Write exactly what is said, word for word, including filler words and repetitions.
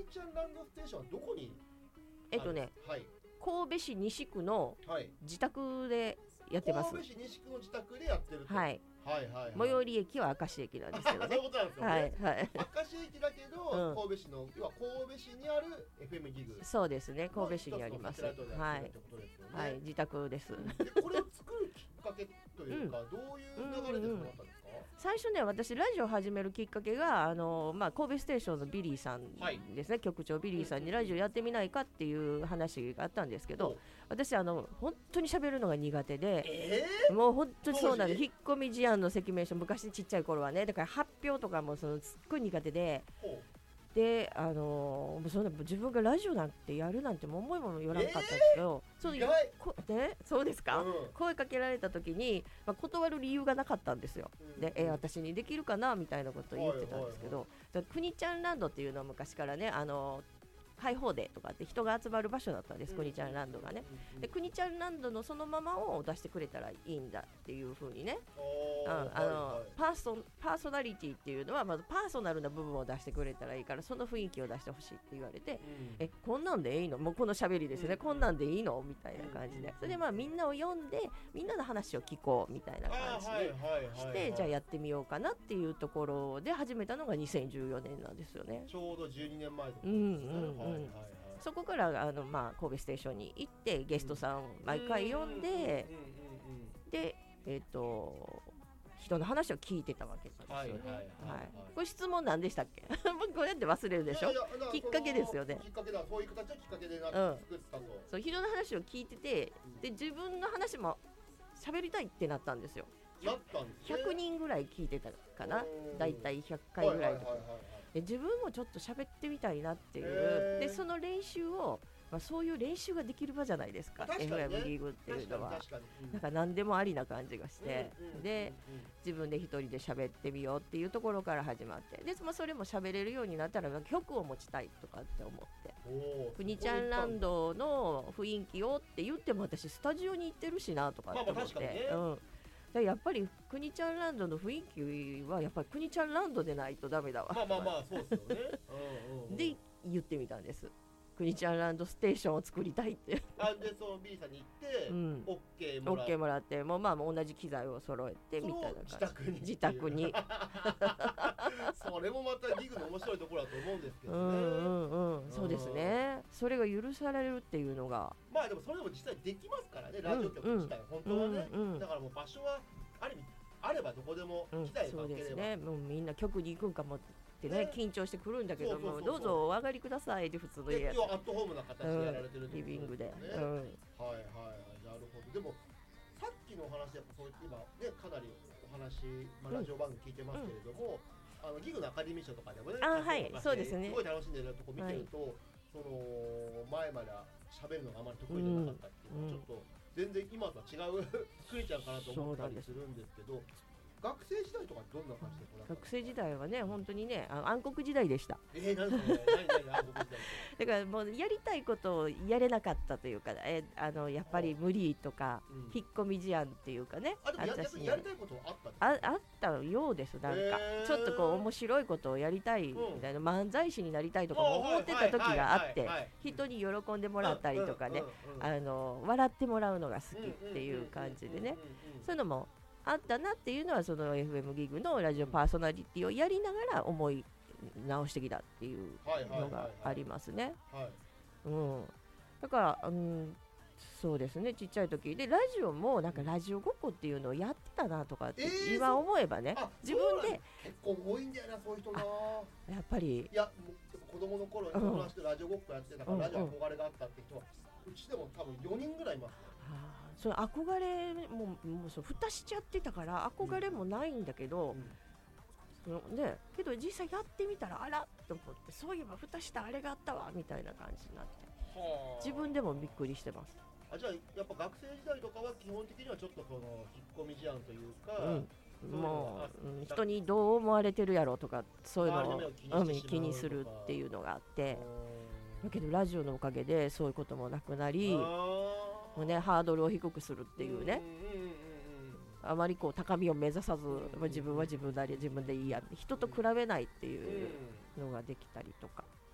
ちゃんランドステーションはどこにえっとね、 はい、 神戸市西区のはい自宅でやってます。 神戸市西区の自宅でやってると、 はい、 はいはいはい、 最寄り駅は明石駅なんですけどねそういうことなんですよね、 はいはい明石駅だけど、 うん神戸市の要は神戸市にある エフエム ギグそうですね、神戸市にあります。はい、はい、自宅です。 でこれを作るきっかけというか、うん、どういう流れでそうなったんですか？ 最初ね、私ラジオを始めるきっかけがあの、まあ、神戸ステーションのビリーさんですね、はい、局長ビリーさんにラジオやってみないかっていう話があったんですけど、うん、私あの本当に喋るのが苦手で、 えー、 もう本当にそうなの、引っ込み思案の赤面書、昔ちっちゃい頃はね、だから発表とかもそのすっごい苦手で、で、あのー、そんな自分がラジオなんてやるなんても思いもよらなかったんですけど、えー、そうこ、ね、そうですか、うん、声かけられた時に、まあ、断る理由がなかったんですよ、うん、で、えー、私にできるかなみたいなことを言ってたんですけど、はいはいはい、国ちゃんランドっていうのは昔からね、あのー開放デーとかって人が集まる場所だったんです、うん、国ちゃんランドがね、うん、で国ちゃんランドのそのままを出してくれたらいいんだっていう風にね、うん、あの、はいはい、パーソ、パーソナリティっていうのはまずパーソナルな部分を出してくれたらいいから、その雰囲気を出してほしいって言われて、うん、えこんなんでいいの、もうこの喋りですね、うん、こんなんでいいのみたいな感じで、それでまあみんなを呼んでみんなの話を聞こうみたいな感じでして、じゃあやってみようかなっていうところで始めたのがにせんじゅうよねんなんですよね。 ちょうどじゅうにねんまえですね。 うんうんうん、はいはいはい、そこからあの、まあ、神戸ステーションに行ってゲストさんを毎回呼んで、で、えーと、人の話を聞いてたわけなんですよね。これ質問何でしたっけ？こうやって忘れるでしょ。いやいやきっかけですよね。 きっかけだ、そういう形はきっかけでなく作ったと、うん、 そう、人の話を聞いてて、で自分の話も喋りたいってなったんですよ。 なったんですね。 ひゃくにんぐらい聞いてたかな、だいたいひゃっかいぐらいとか、で自分もちょっと喋ってみたいなっていう、でその練習を、まあ、そういう練習ができる場じゃないですか、ね、エフエム リーグっていうのは、うん、なんか何でもありな感じがして、うん、で、うん、自分で一人で喋ってみようっていうところから始まって、で、まあ、それも喋れるようになったら曲を持ちたいとかって思って、国ちゃんランドの雰囲気をって言っても私スタジオに行ってるしなとかって思って、まあまあね、うん、やっぱり国ちゃんランドの雰囲気はやっぱり国ちゃんランドでないとダメだわ、 まあまあまあそうですよねうんうん、うん、で言ってみたんです。国ちゃんランドステーションを作りたいってあでその B さんに行って、うん、OK もらって OK もらってもうまあ同じ機材を揃えてみたいな感じ、 自宅に自宅にそれもまたギグの面白いところだと思うんですけどね。うんうんうん、そうですね、それが許されるっていうのが、 まあでもそれでも実際できますからね、ラジオ局自体、うん、本当はね、うんうん、だからもう場所はある意味あればどこでも機材がかければ、うん、そうですね、もうみんな局に行くんかもってね、緊張してくるんだけども、どうぞお上がりくださいって普通の家、 アットホームな形でやられてるってことですね、 リビングで、うん、 はいはいはい、なるほど。でもさっきのお話やっぱそう今ねかなりお話、まあ、ラジオ番組聞いてますけれども、うん、あのギグのアカデミー賞とかでもね、 あ、はい、そうですね、 すごい楽しんでるとこ見てると、はい、その前まで喋るのがあまり得意じゃなかったっていうのは、うん、ちょっと全然今とは違うクリちゃんかなと思ったりするんですけど、学生時代とかどんな感じでこられたんですか？ 学生時代はね、本当にね、あの暗黒時代でした。 えー、何ですかね、何何暗黒時代だからもうやりたいことをやれなかったというか、えあのやっぱり無理とか、うん、引っ込み思案っていうかね、 あでも や, やりたいことはあったんですか？あ, あったようです。なんか、えー、ちょっとこう面白いことをやりたいみたいな、うん、漫才師になりたいとかも思ってた時があって、人に喜んでもらったりとかね、あの笑ってもらうのが好きっていう感じでね、そういうのもあったなっていうのは、その エフエム ギグのラジオパーソナリティをやりながら思い直してきたっていうのがありますね。だから、うん、そうですね、ちっちゃい時でラジオもなんかラジオごっこっていうのをやってたなとかって、えー、今思えばね、自分で結構多いんだよな、そういう人な。 やっぱりいや、子供の頃に友達とラジオごっこやってたから、うん、ラジオ憧れがあったって人はうちでも多分よにんぐらいいます、ね。 その憧れももうそう蓋しちゃってたから憧れもないんだけど、うんうん、ね、けど実際やってみたらあらと思って、そういえば蓋したあれがあったわみたいな感じになって、自分でもびっくりしてます。 あ、じゃあやっぱ学生時代とかは基本的にはちょっとその引っ込み思案というか、 うん、もう、うん、人にどう思われてるやろとかそういうのを気にするっていうのがあって、だけどラジオのおかげでそういうこともなくなり、もうね、ハードルを低くするっていうね、あまりこう高みを目指さず、まあ、自分は自分なり自分でいいや、人と比べないっていうのができたりとか、